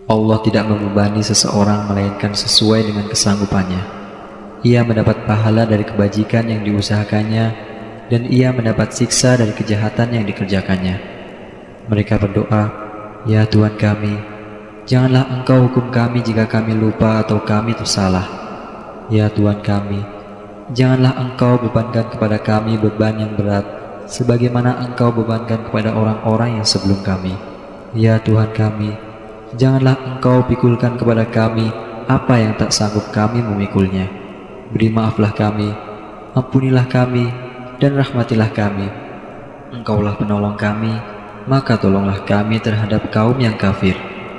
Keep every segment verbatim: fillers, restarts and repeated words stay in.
Allah tidak membebani seseorang melainkan sesuai dengan kesanggupannya. Ia mendapat pahala dari kebajikan yang diusahakannya, dan ia mendapat siksa dari kejahatan yang dikerjakannya. Mereka berdoa, "Ya Tuhan kami, janganlah Engkau hukum kami jika kami lupa atau kami tersalah. Ya Tuhan kami, janganlah Engkau bebankan kepada kami beban yang berat, sebagaimana Engkau bebankan kepada orang-orang yang sebelum kami. Ya Tuhan kami, janganlah Engkau pikulkan kepada kami apa yang tak sanggup kami memikulnya. Beri maaflah kami, ampunilah kami, dan rahmatilah kami. Engkaulah penolong kami, maka tolonglah kami terhadap kaum yang kafir."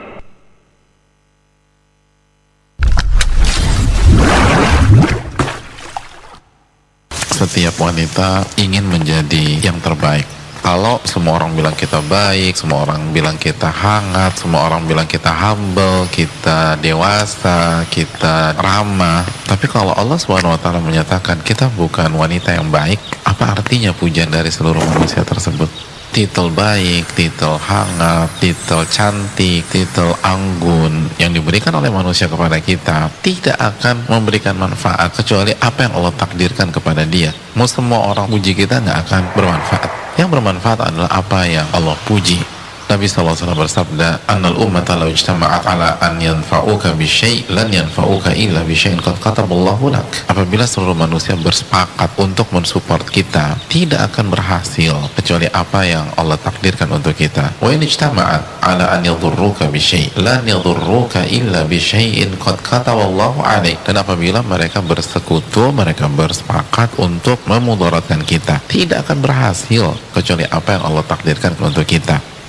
Setiap wanita ingin menjadi yang terbaik. Kalau semua orang bilang kita baik, semua orang bilang kita hangat, semua orang bilang kita humble, kita dewasa, kita ramah, tapi kalau Allah subhanahu wa taala menyatakan kita bukan wanita yang baik, apa artinya pujian dari seluruh manusia tersebut? Titel baik, titel hangat, titel cantik, titel anggun yang diberikan oleh manusia kepada kita tidak akan memberikan manfaat kecuali apa yang Allah takdirkan kepada dia. Mau semua orang puji kita nggak akan bermanfaat. Yang bermanfaat adalah apa yang Allah puji. Nabi sallallahu alaihi wasallam bersabda, "Annal ummata law ijtama'at ala an yanfa'uka bi syai' lan yanfa'uka illa bi syai'in qad kataballahu lak." Apabila seluruh manusia bersepakat untuk mensupport kita, tidak akan berhasil kecuali apa yang Allah takdirkan untuk kita. Wa in ijtama'at ala an yadhurruka bi syai' lan yadhurruka illa bi syai'in qad kataballahu 'alaik. Dan apabila mereka bersekutu, mereka bersepakat untuk memudaratkan kita, tidak akan berhasil kecuali apa yang Allah takdirkan untuk kita.